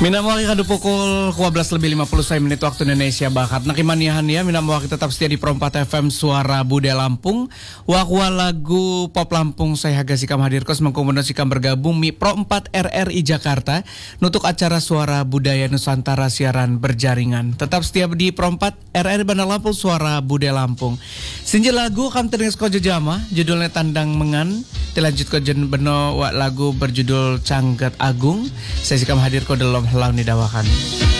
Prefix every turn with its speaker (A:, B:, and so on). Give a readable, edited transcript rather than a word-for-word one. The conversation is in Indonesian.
A: Minamawaki kadu pukul 12:50 menit waktu Indonesia Barat. Nakimaniahan ya, minamawaki tetap setia di Pro 4 FM Suara Budaya Lampung. Wakwa lagu pop Lampung saya Haga Sikam hadir kos mengkomunikasikan bergabung Mi Pro 4 RRI Jakarta nutuk acara Suara Budaya Nusantara siaran berjaringan. Tetap setia di Pro 4 RRI Bandar Lampung Suara Budaya Lampung. Sinjil lagu kam teringas ko jama judulnya Tandang Mengan. Dilanjut ko jen beno lagu berjudul Canggat Agung. Saya Sikam hadir ko dalam helang didawakan.